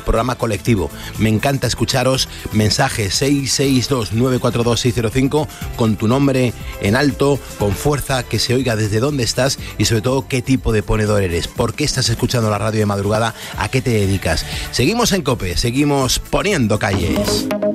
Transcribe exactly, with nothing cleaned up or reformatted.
programa colectivo. Me encanta escucharos. Mensaje seis seis dos nueve cuatro dos seis cero cinco con tu nombre en alto, con fuerza, que se oiga desde dónde estás y sobre todo qué tipo de ponedor eres, por qué estás escuchando la radio de madrugada, a qué te dedicas. Seguimos en COPE, seguimos poniendo calles.